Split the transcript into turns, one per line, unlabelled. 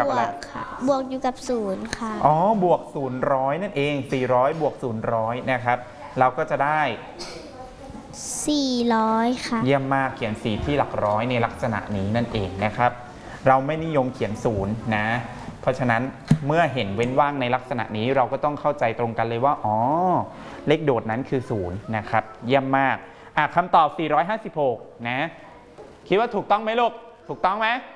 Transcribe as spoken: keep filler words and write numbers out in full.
กับอะไรค่ะบวกอยู่กับศูนย์ค่ะ
อ๋อบวกศูนย์ร้อยนั่นเองสี่ร้อยบวกศูนย์ร้อยนะครับเราก็จะได้
สี่ร้อยค่ะ
เยี่ยมมากเขียนสี่ที่หลักร้อยในลักษณะนี้นั่นเองนะครับเราไม่นิยมเขียนศูนย์นะเพราะฉะนั้นเมื่อเห็นเว้นว่างในลักษณะนี้เราก็ต้องเข้าใจตรงกันเลยว่าอ๋อเลขโดดนั้นคือศูนย์นะครับเยี่ยมมากอ่ะคำตอบสี่ร้อยห้าสิบหกนะคิดว่าถูกต้องไหมลูกถูกต้องไหม